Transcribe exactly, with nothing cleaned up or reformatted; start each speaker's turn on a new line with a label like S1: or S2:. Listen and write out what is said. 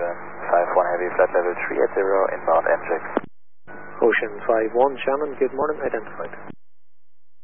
S1: Ocean five one Heavy, flight level three eight zero, inbound N J.
S2: Ocean five one, Shannon, good morning, identified.